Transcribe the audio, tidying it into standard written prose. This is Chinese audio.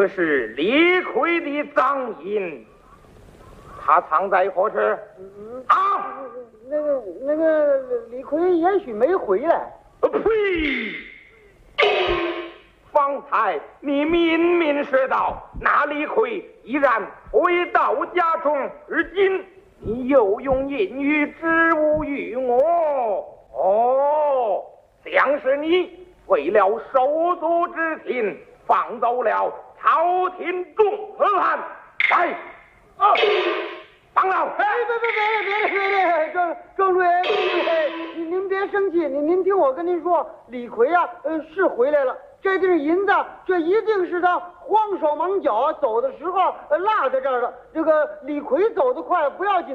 这是李逵的赃银，他藏在何处？啊， 那个李逵也许没回来。 呸！方才你明明说道，那李逵依然回到家中，而今你又用言语支吾于我。哦，像是你为了手足之情，放走了朝廷重汉。来，放了！ 别，郑主任，您别生气，您听我跟您说，李逵啊，是回来了。这锭银子，这一定是他慌手忙脚走的时候落在这儿了。这个李逵走得快不要紧。